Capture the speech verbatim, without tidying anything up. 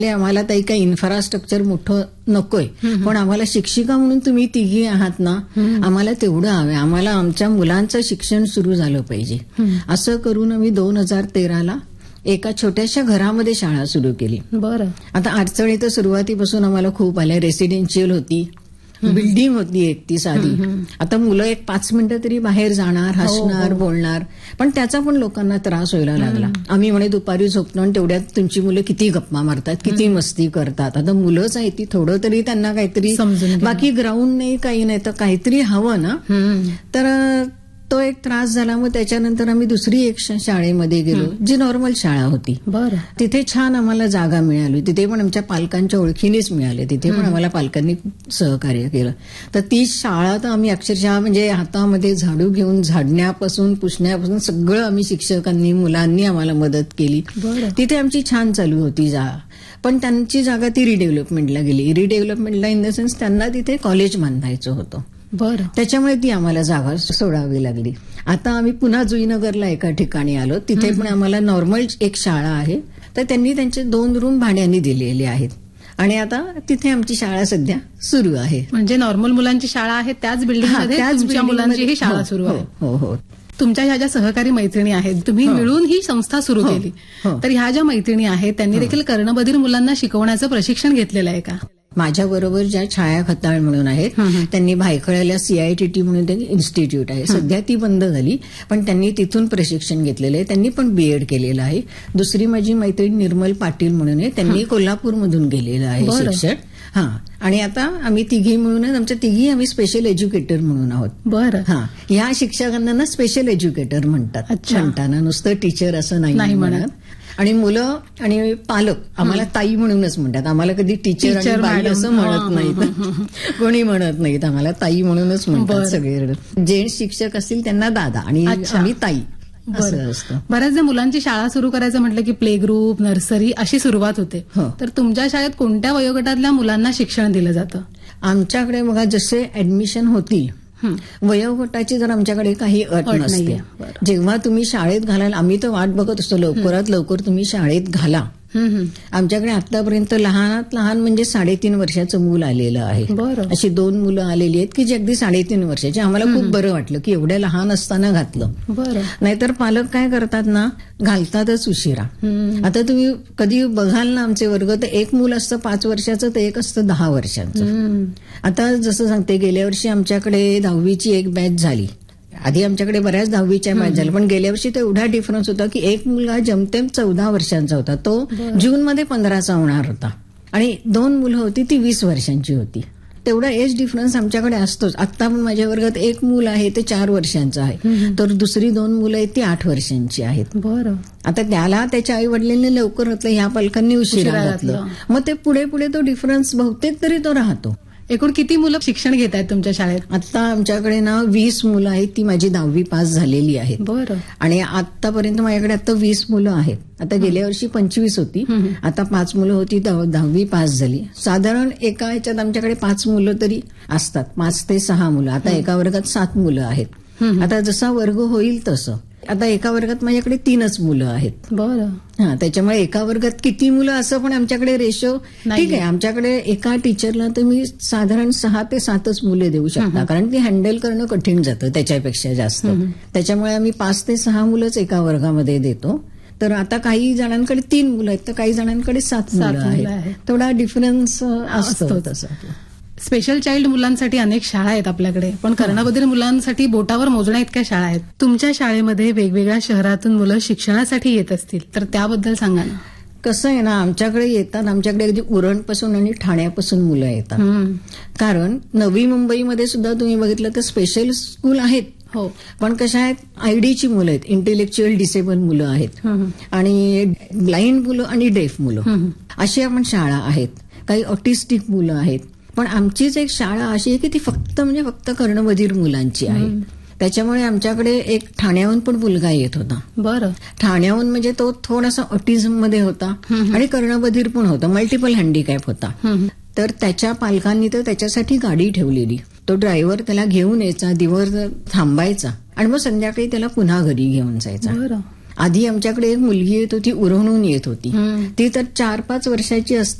आम्हाला ताई काही इन्फ्रास्ट्रक्चर मोठं नकोय, पण आम्हाला शिक्षिका म्हणून तुम्ही तिघी आहात ना, आम्हाला तेवढं हवं, आम्हाला आमच्या मुलांचं शिक्षण सुरू झालं पाहिजे. असं करून आम्ही दोन हजार तेराला एका छोट्याशा घरामध्ये शाळा सुरू केली. बरं. आता अडचणी तर सुरुवातीपासून आम्हाला खूप आल्या. रेसिडेन्शियल होती, बिल्डिंग होती एक ती साधी. आता मुलं एक पाच मिनिटं तरी बाहेर जाणार, हसणार, बोलणार, पण त्याचा पण लोकांना त्रास व्हायला लागला. आम्ही म्हणे दुपारी झोपणं आणि तेवढ्यात तुमची मुलं किती गप्पा मारतात, किती मस्ती करतात. आता मुलंच आहे ती, थोडं तरी त्यांना काहीतरी बाकी ग्राउंड नाही, काही नाही, तर काहीतरी हवं ना. तर तो एक त्रास झाला. मग त्याच्यानंतर आम्ही दुसरी एक शाळेमध्ये गेलो, जी नॉर्मल शाळा होती. बरं. तिथे छान आम्हाला जागा मिळाली. तिथे पण आमच्या पालकांच्या ओळखीनेच मिळाले. तिथे पण आम्हाला पालकांनी सहकार्य केलं. तर ती शाळा तर आम्ही अक्षरशः म्हणजे हातामध्ये झाडू घेऊन झाडण्यापासून पुसण्यापासून सगळं आम्ही शिक्षकांनी, मुलांनी आम्हाला मदत केली. तिथे आमची छान चालू होती जागा. पण त्यांची जागा ती रिडेव्हलपमेंटला गेली. रिडेव्हलपमेंटला इन द सेन्स त्यांना तिथे कॉलेज बांधायचं होतं. बरं. त्याच्यामुळे ती आम्हाला जागा सोडावी लागली. आता आम्ही पुन्हा जुईनगरला एका ठिकाणी आलो. तिथे पण आम्हाला नॉर्मल एक शाळा आहे. तर त्यांनी त्यांचे दोन रूम भाड्याने दिलेले आहेत आणि आता तिथे आमची शाळा सध्या सुरू आहे. म्हणजे नॉर्मल मुलांची शाळा आहे त्याच बिल्डिंगमध्ये तुमच्या मुलांची ही शाळा सुरू आहे. हो हो. तुमच्या ह्या ज्या सहकारी मैत्रिणी आहेत, तुम्ही मिळून ही संस्था सुरू केली, तर ह्या ज्या मैत्रिणी आहेत त्यांनी देखील कर्णबधीर मुलांना शिकवण्याचं प्रशिक्षण घेतलेलं आहे का? माझ्या बरोबर ज्या छाया खताळ म्हणून आहेत, त्यांनी भायखळ्याला सीआयटीटी म्हणून ते इन्स्टिट्यूट आहे, सध्या ती बंद झाली, पण त्यांनी तिथून प्रशिक्षण घेतलेलं आहे. त्यांनी पण बीएड केलेलं आहे. दुसरी माझी मैत्रीण निर्मल पाटील म्हणून आहे, त्यांनी कोल्हापूरमधून गेलेलं आहे शिक्षण. हा. आणि आता आम्ही तिघी मिळून, आमच्या तिघी आम्ही स्पेशल एज्युकेटर म्हणून आहोत. बरं. हा. ह्या शिक्षकांना ना स्पेशल एज्युकेटर म्हणतात. म्हणताना नुसतं टीचर असं नाही म्हणत. आणि मुलं आणि पालक आम्हाला ताई म्हणूनच म्हणतात. आम्हाला कधी टीचर आणि बाई असं म्हणत नाहीत, कोणी म्हणत नाहीत. आम्हाला ताई म्हणूनच म्हणतात सगळे. जेंट्स शिक्षक असतील त्यांना दादा आणि आम्ही ताई असं असतं. बऱ्याचदा मुलांची शाळा सुरू करायचं म्हटलं की प्ले ग्रुप, नर्सरी अशी सुरुवात होते. तर तुमच्या शाळेत कोणत्या वयोगटातल्या मुलांना शिक्षण दिलं जातं? आमच्याकडे बघा जसे ऍडमिशन होतील वयोगटाची जर आमच्याकडे काही अट नसते. जेव्हा तुम्ही शाळेत घालाल, आम्ही तर वाट बघत असतो लवकरात लवकर तुम्ही शाळेत घाला. आमच्याकडे आतापर्यंत लहानात लहान म्हणजे साडेतीन वर्षाचं मूल आलेलं आहे. अशी दोन मुलं आलेली आहेत की जे अगदी साडेतीन वर्षाची. आम्हाला खूप बरं वाटलं की एवढ्या लहान असताना घातलं. नाहीतर पालक काय करतात ना, घालतातच उशिरा. आता तुम्ही कधी बघाल ना आमचे वर्ग, तर एक मूल असतं पाच वर्षाचं, तर एक असतं दहा वर्षाचं. आता जसं सांगते, गेल्या वर्षी आमच्याकडे दहावीची एक बॅच झाली. आधी आमच्याकडे बऱ्याच दहावीच्या बॅच झाल्या, पण गेल्या वर्षी तर एवढा डिफरन्स होता की एक मुलगा जमतेम चौदा वर्षांचा होता, तो जून मध्ये पंधराचा होणार होता, आणि दोन मुलं होती ती वीस वर्षांची होती. तेवढा एज डिफरन्स आमच्याकडे असतोच. आता पण माझ्या वर्गात एक मूल आहे ते चार वर्षांचं आहे, तर दुसरी दोन मुलं आहेत ती आठ वर्षांची आहेत. बरं. आता त्याला त्याच्या आई वडिलांनी लवकर घातलं, ह्या पालकांनी उशिरा घातलं, मग ते पुढे पुढे तो डिफरन्स बहुतेक तरी तो राहतो. एकूण किती मुलं शिक्षण घेत आहेत तुमच्या शाळेत? आता आमच्याकडे ना वीस मुलं आहेत, ती माझी दहावी पास झालेली आहेत. बरं. आणि आतापर्यंत माझ्याकडे आता वीस मुलं आहेत. आता गेल्या वर्षी पंचवीस होती, आता पाच मुलं होती, दहावी पास झाली. साधारण एका ह्याच्यात आमच्याकडे पाच मुलं तरी असतात, पाच ते सहा मुलं. आता एका वर्गात सात मुलं आहेत. आता जसा वर्ग होईल तसं. आता एका वर्गात माझ्याकडे तीनच मुलं आहेत. बरं. हा. त्याच्यामुळे एका वर्गात किती मुलं असं पण आमच्याकडे रेशो ठीक आहे. आमच्याकडे एका टीचरला तर मी साधारण सहा ते सातच मुले देऊ शकता, कारण ती हँडल करणं कठीण जातं त्याच्यापेक्षा जास्त. त्याच्यामुळे आम्ही पाच ते सहा मुलंच एका वर्गामध्ये देतो. तर आता काही जणांकडे तीन मुलं आहेत, तर काही जणांकडे सात मुलं आहेत. थोडा डिफरन्स असतो तसं. स्पेशल चाइल्ड मुलांसाठी अनेक शाळा आहेत आपल्याकडे, पण कर्णबधीर मुलांसाठी बोटावर मोजण्या इतक्या शाळा आहेत. तुमच्या शाळेमध्ये वेगवेगळ्या शहरातून मुलं शिक्षणासाठी येत असतील, तर त्याबद्दल सांगा ना. कसं आहे ना, आमच्याकडे येतात, आमच्याकडे अगदी उरणपासून आणि ठाण्यापासून मुलं येतात. कारण नवी मुंबईमध्ये सुद्धा तुम्ही बघितलं तर स्पेशल स्कूल आहेत. हो. पण कशा आहेत, आयडीची मुलं आहेत, इंटेलेक्च्युअल डिसेबल मुलं आहेत, आणि ब्लाइंड मुलं आणि डेफ मुलं, अशी आपण शाळा आहेत. काही ऑटिस्टिक मुलं आहेत. पण आमचीच एक शाळा अशी आहे की ती फक्त म्हणजे फक्त कर्णबधीर मुलांची आहे. त्याच्यामुळे आमच्याकडे एक ठाण्याहून पण मुलगा येत होता. बरं. ठाण्याहून म्हणजे तो थोडासा ऑटिझम मध्ये होता आणि कर्णबधीर पण होता, मल्टिपल हँडिकॅप होता. तर त्याच्या पालकांनी तर त्याच्यासाठी गाडी ठेवलेली. तो ड्रायव्हर त्याला घेऊन यायचा, दिवस थांबायचा आणि मग संध्याकाळी त्याला पुन्हा घरी घेऊन जायचा. आधी आमच्याकडे एक मुलगी येत होती, उरणहून येत होती. ती तर चार पाच वर्षाची असते